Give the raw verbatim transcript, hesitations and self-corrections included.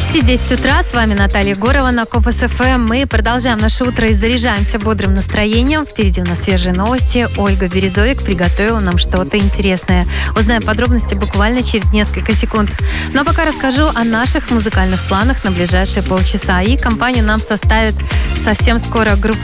Почти десять утра, с вами Наталья Горова на Копас эф эм. Мы продолжаем наше утро и заряжаемся бодрым настроением. Впереди у нас свежие новости. Ольга Березовик приготовила нам что-то интересное. Узнаем подробности буквально через несколько секунд. Но пока расскажу о наших музыкальных планах на ближайшие полчаса. И компанию нам составит совсем скоро группа